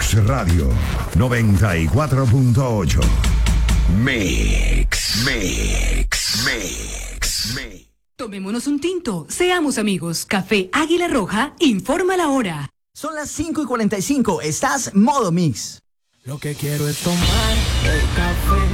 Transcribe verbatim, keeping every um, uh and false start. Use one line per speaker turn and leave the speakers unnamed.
Mix Radio noventa y cuatro punto ocho. Mix, Mix, Mix, Mix.
Tomémonos un tinto, seamos amigos. Café Águila Roja informa la hora.
Son las cinco y cuarenta y cinco, estás modo Mix.
Lo que quiero es tomar el café.